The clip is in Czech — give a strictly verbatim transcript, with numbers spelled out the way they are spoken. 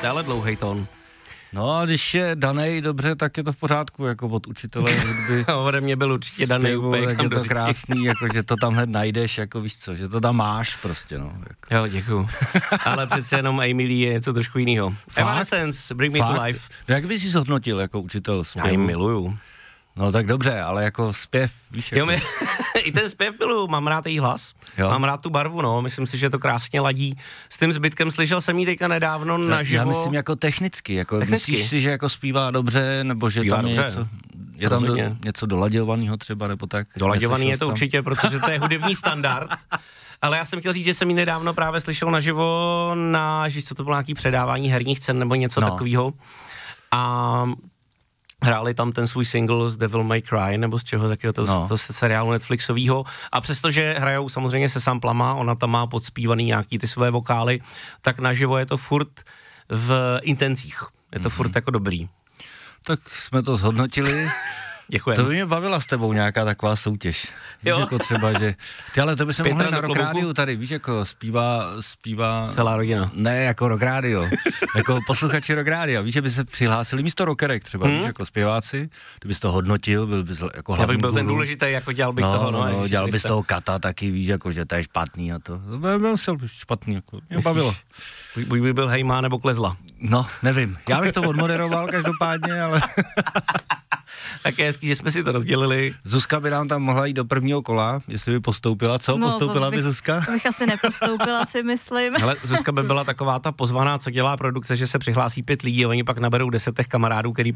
máte ale dlouhej tón. No a když je danej dobře, tak je to v pořádku, jako od učitele hudby. Ode mě byl určitě danej úplně. Tak je to krásný, jako že to tam hned najdeš, jako víš co, že to tam máš prostě, no. Jako. Jo, děkuju. Ale přece jenom Amy Lee je něco trošku jinýho. Evanescence, Bring Me Fakt? to Life. No jak bys jsi zhodnotil jako učitel zpěvu? Já ji miluju. No tak dobře, ale jako zpěv, víš jako. Jo, my, i ten zpěv miluju, mám rád její hlas, jo. Mám rád tu barvu, no, myslím si, že to krásně ladí s tím zbytkem, slyšel jsem jí teďka nedávno naživo. Já myslím jako technicky, jako technicky. Myslíš si, že jako zpívá dobře, nebo že zpívá tam dobře. je něco, je tam do, něco dolaďovaného třeba, nebo tak? Dolaďovaný je to tam určitě, protože to je hudební standard. Ale já jsem chtěl říct, že jsem ji nedávno právě slyšel naživo na, že co to bylo nějaký předávání herních cen nebo něco no. takového. A hráli tam ten svůj single z Devil May Cry, nebo z čeho takového to, no. to seriálu Netflixového. A přestože hrajou samozřejmě se samplama, ona tam má podspívaný nějaký ty své vokály, tak naživo je to furt v intencích. Je to mm-hmm. furt jako dobrý. Tak jsme to zhodnotili. Děkujeme. To by mě bavila s tebou nějaká taková soutěž. Víš, jo. Jako třeba, že... Ty, ale to by se mohli na Rock Rádiu tady, víš, jako zpívá, zpívá... Celá rodina. Ne, jako Rock Rádio. Jako posluchači Rock Rádia. Víš, že by se přihlásili místo rockerek třeba, hmm? víš, jako zpěváci. Ty bys to hodnotil, byl bys jako hlavní. Já bych byl guru. Ten důležitý, jako dělal bych no, toho, no. no dělal bys toho Kata taky, víš, jako, že to je špatný a to. Byl jsem špatný, jako. Mě bavilo. Buď by byl Hejma nebo Klezla. No, nevím. Já bych to odmoderoval každopádně, ale... Tak je hezký, že jsme si to rozdělili. Zuzka by nám tam mohla jít do prvního kola, jestli by postoupila. Co? No, postoupila by Zuzka? To bych asi nepostoupila, si myslím. Ale Zuzka by byla taková ta pozvaná, co dělá produkce, že se přihlásí pět lidí a oni pak naberou deset těch kamarádů, který